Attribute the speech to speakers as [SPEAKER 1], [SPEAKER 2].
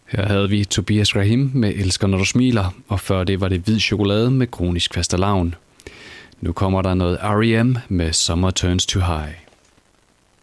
[SPEAKER 1] Her havde vi Tobias Rahim med Elsker når du smiler, og før det var det Hvid chokolade med Kronisk fastelavn. Nu kommer der noget R.E.M. med Summer Turns to High.